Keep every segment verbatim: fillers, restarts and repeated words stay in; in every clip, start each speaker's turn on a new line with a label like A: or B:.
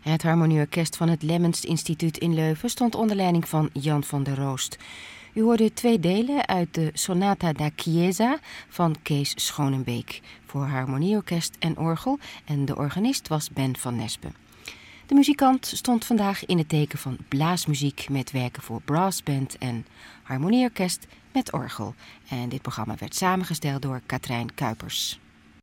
A: Het harmonieorkest van het Lemmens Instituut in Leuven stond onder leiding van Jan van der Roost. U hoorde twee delen uit de Sonata da Chiesa van Kees Schonenbeek voor harmonieorkest en orgel en de organist was Ben van Nespen. De muzikant stond vandaag in het teken van blaasmuziek met werken voor brassband en harmonieorkest met orgel. En dit programma werd samengesteld door Katrijn Kuipers.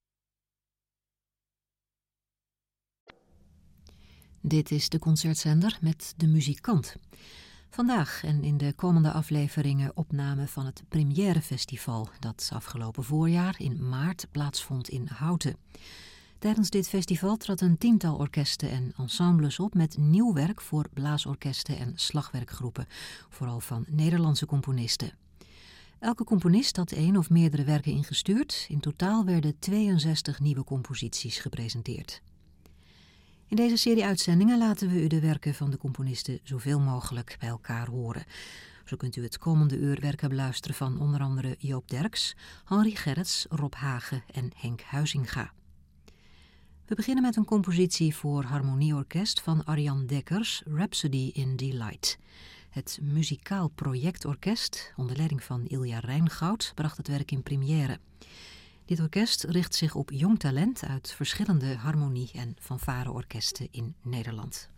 B: Dit is de concertzender met de muzikant. Vandaag en in de komende afleveringen opname van het Première Festival dat afgelopen voorjaar in maart plaatsvond in Houten. Tijdens dit festival trad een tiental orkesten en ensembles op met nieuw werk voor blaasorkesten en slagwerkgroepen, vooral van Nederlandse componisten. Elke componist had één of meerdere werken ingestuurd. In totaal werden tweeënzestig nieuwe composities gepresenteerd. In deze serie uitzendingen laten we u de werken van de componisten zoveel mogelijk bij elkaar horen. Zo kunt u het komende uur werken beluisteren van onder andere Joop Derks, Henry Gerrits, Rob Hagen en Henk Huizinga. We beginnen met een compositie voor harmonieorkest van Arjan Dekkers, Rhapsody in Delight. Het Muzikaal Projectorkest, onder leiding van Ilja Rijngoud, bracht het werk in première. Dit orkest richt zich op jong talent uit verschillende harmonie- en fanfareorkesten in Nederland.